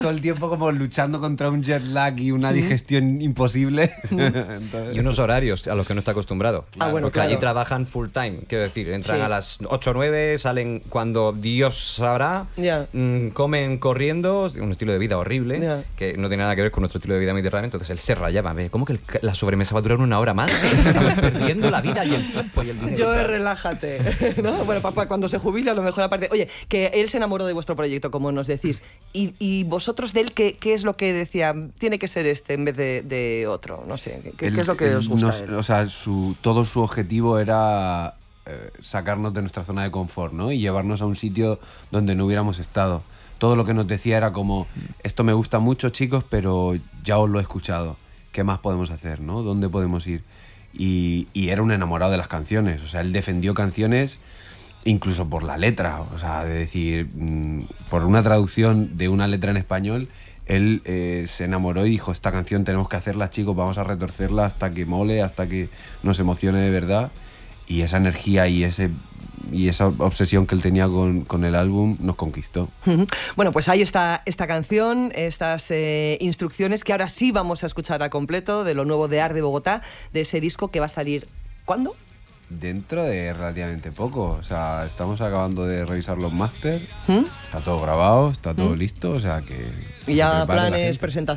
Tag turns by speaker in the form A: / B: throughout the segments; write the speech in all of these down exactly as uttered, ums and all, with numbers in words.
A: todo el tiempo como luchando contra un jet lag y una digestión imposible. Entonces...
B: Y unos horarios a los que no está acostumbrado.
C: Ah, bueno,
B: Porque
C: claro.
B: allí trabajan full time, quiero decir, entran
C: Sí.
B: a las ocho o nueve, salen cuando Dios sabrá,
C: Ya.
B: mm, comen corriendo, un estilo de vida horrible,
C: Ya.
B: que no tiene nada que ver con nuestro estilo de vida mediterráneo. Entonces él se rayaba, ¿ve? ¿Cómo que el- la sobremesa va a durar una hora más? Estamos perdiendo la vida y el tiempo y el dinero.
C: Yo relájate, ¿no? Bueno, papá, cuando se jubile a lo mejor aparte... Oye, que él se enamoró de vuestro proyecto, como nos decís. Y, y vosotros de él, ¿qué, ¿qué es lo que decía? Tiene que ser este en vez de, de otro, no sé. ¿Qué,
A: Él-
C: qué es lo que
A: él
C: os gusta
A: nos-
C: de él?
A: O sea, su, todo su objetivo era eh, sacarnos de nuestra zona de confort, ¿no? Y llevarnos a un sitio donde no hubiéramos estado. Todo lo que nos decía era como, esto me gusta mucho, chicos, pero ya os lo he escuchado. ¿Qué más podemos hacer, no? ¿Dónde podemos ir? Y, y era un enamorado de las canciones. O sea, él defendió canciones incluso por la letra. O sea, de decir, mm, por una traducción de una letra en español, él eh, se enamoró y dijo, esta canción tenemos que hacerla, chicos, vamos a retorcerla hasta que mole, hasta que nos emocione de verdad. Y esa energía y, ese, y esa obsesión que él tenía con, con el álbum nos conquistó.
C: Bueno, pues ahí está esta canción, estas eh, instrucciones que ahora sí vamos a escuchar a completo de lo nuevo de Arde Bogotá, de ese disco que va a salir... ¿Cuándo?
A: Dentro de relativamente poco. O sea, estamos acabando de revisar los máster.
C: ¿Mm?
A: Está todo grabado, está todo listo, o sea que... que
C: Y
A: se
C: ya
A: prepare la
C: planes,
A: gente.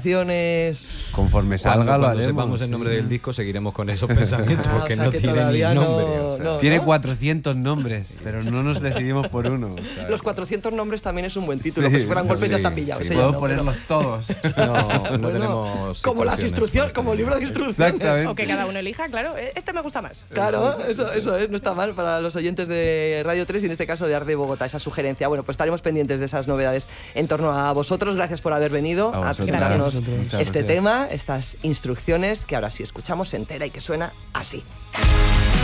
A: Conforme salga
B: Cuando,
A: lo
B: cuando
A: haremos.
B: sepamos el nombre
A: sí.
B: del disco seguiremos con esos pensamientos
C: Ah,
B: porque
C: o sea
B: no
C: que
B: tiene ni
C: todavía no-
B: nombre. o sea.
C: no.
A: Tiene cuatrocientos nombres, pero no nos decidimos por uno. o sea,
C: Los cuatrocientos nombres también es un buen título,
A: Sí,
C: pues si fueran golpes ya
A: sí,
C: están pillados.
A: sí,
C: ese ya
A: puedo
C: no, pero-
A: ponerlos todos.
B: No, no
C: Bueno,
B: tenemos
C: como las
B: instrucciones,
C: instrucciones,
B: porque-
C: como libro de instrucciones.
A: Exactamente.
D: O que cada uno elija, claro, eh, este me gusta más.
C: Claro, eso, eso es, no está mal para los oyentes de Radio tres y en este caso de Arde Bogotá, esa sugerencia. Bueno, pues estaremos pendientes de esas novedades en torno a vosotros. Gracias por haber venido
A: A
C: a,
A: vosotros.
C: presentarnos
A: Muchas
C: este
A: gracias.
C: tema, estas instrucciones que ahora sí escuchamos entera y que suena así.